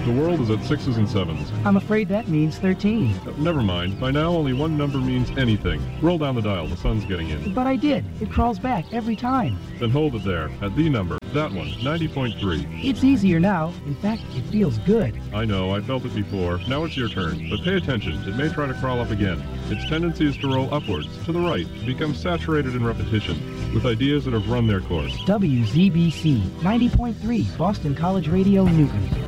The world is at 6s and 7s. I'm afraid that means 13. Never mind. By now, only one number means anything. Roll down the dial. The sun's getting in. But I did. It crawls back every time. Then hold it there, at the number. That one, 90.3. It's easier now. In fact, it feels good. I know, I felt it before. Now it's your turn. But pay attention. It may try to crawl up again. Its tendency is to roll upwards, to the right, to become saturated in repetition, with ideas that have run their course. WZBC 90.3 Boston College Radio, Newton.